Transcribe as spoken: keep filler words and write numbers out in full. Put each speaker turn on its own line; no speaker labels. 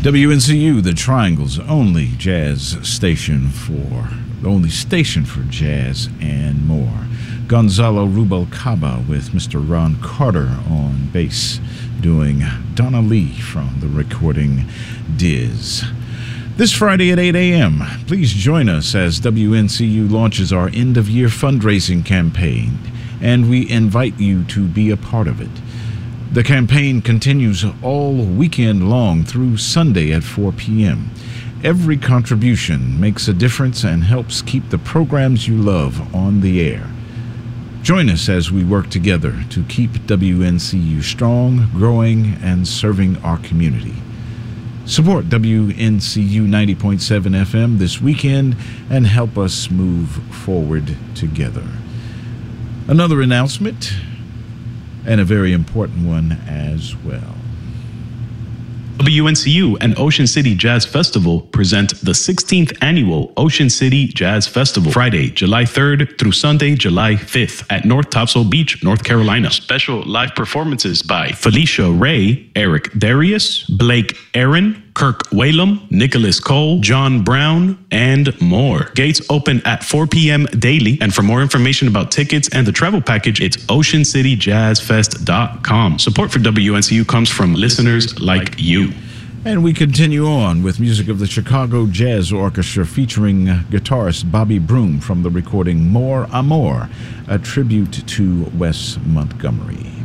W N C U, the Triangle's only jazz station for, the only station for jazz and more. Gonzalo Rubalcaba with Mister Ron Carter on bass, doing Donna Lee from the recording Diz. This Friday at eight a.m., please join us as W N C U launches our end-of-year fundraising campaign, and we invite you to be a part of it. The campaign continues all weekend long through Sunday at four p.m. Every contribution makes a difference and helps keep the programs you love on the air. Join us as we work together to keep W N C U strong, growing, and serving our community. Support W N C U ninety point seven F M this weekend and help us move forward together. Another announcement, and a very important one as well.
W N C U and Ocean City Jazz Festival present the sixteenth Annual Ocean City Jazz Festival, Friday, July third through Sunday, July fifth at North Topsail Beach, North Carolina. Special live performances by Felicia Ray, Eric Darius, Blake Aaron, Kirk Whalum, Nicholas Cole, John Brown, and more. Gates open at four p.m. daily, and for more information about tickets and the travel package, it's ocean city jazz fest dot com. Support for W N C U comes from listeners like you.
And we continue on with music of the Chicago Jazz Orchestra featuring guitarist Bobby Broom from the recording More Amor, a tribute to Wes Montgomery.